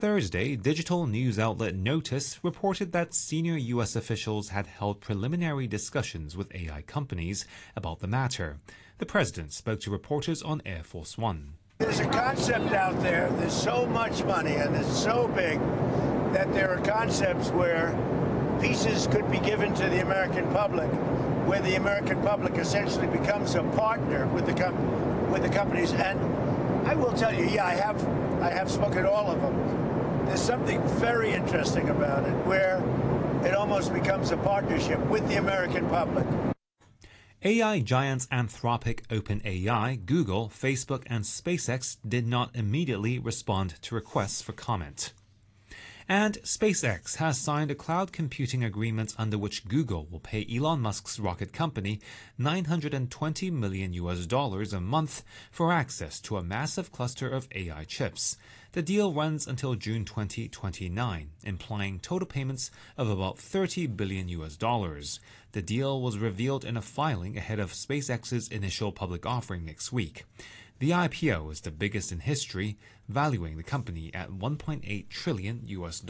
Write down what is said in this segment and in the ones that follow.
Thursday, digital news outlet Notice reported that senior U.S. officials had held preliminary discussions with AI companies about the matter. The president spoke to reporters on Air Force One. There's a concept out there's so much money and it's so big that there are concepts where pieces could be given to the American public, where the American public essentially becomes a partner with the companies. And I will tell you, I have spoken to all of them. There's something very interesting about it, where it almost becomes a partnership with the American public. AI giants Anthropic, OpenAI, Google, Facebook, and SpaceX did not immediately respond to requests for comment. And SpaceX has signed a cloud computing agreement under which Google will pay Elon Musk's rocket company $920 million a month for access to a massive cluster of AI chips. The deal runs until June 2029, implying total payments of about $30 billion. The deal was revealed in a filing ahead of SpaceX's initial public offering next week. The IPO is the biggest in history, valuing the company at $1.8 trillion.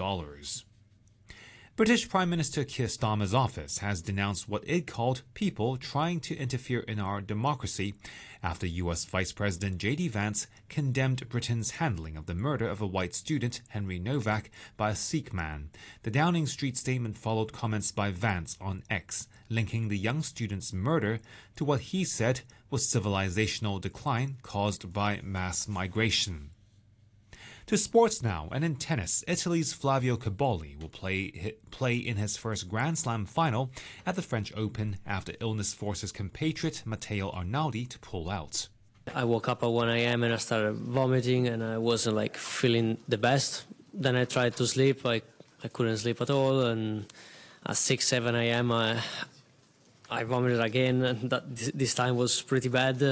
British Prime Minister Keir Starmer's office has denounced what it called people trying to interfere in our democracy after US Vice President J.D. Vance condemned Britain's handling of the murder of a white student, Henry Novak, by a Sikh man. The Downing Street statement followed comments by Vance on X, linking the young student's murder to what he said was civilizational decline caused by mass migration. To sports now, and in tennis, Italy's Flavio Cobolli will play in his first Grand Slam final at the French Open after illness forces compatriot Matteo Arnaldi to pull out. I woke up at 1 a.m. and I started vomiting and I wasn't feeling the best. Then I tried to sleep. I couldn't sleep at all, and at 6, 7 a.m. I vomited again, and this time was pretty bad.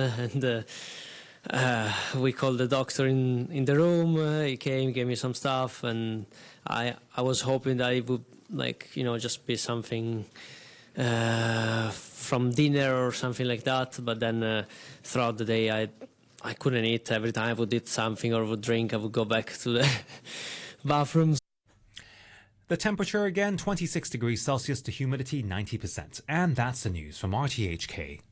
We called the doctor in the room. He came, gave me some stuff, and I was hoping that it would just be something from dinner or something like that. But then throughout the day, I couldn't eat. Every time I would eat something or would drink, I would go back to the bathroom. The temperature again, 26 degrees Celsius, to humidity 90%. And that's the news from RTHK.